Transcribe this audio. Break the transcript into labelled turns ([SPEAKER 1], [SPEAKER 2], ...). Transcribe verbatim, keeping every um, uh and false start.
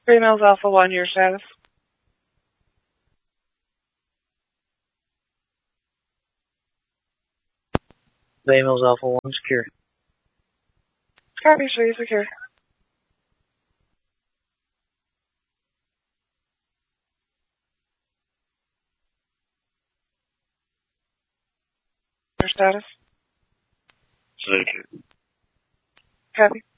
[SPEAKER 1] Females Alpha one, your status.
[SPEAKER 2] Females Alpha one, secure.
[SPEAKER 1] Copy, three secure. Your status.
[SPEAKER 2] Secure.
[SPEAKER 1] Copy.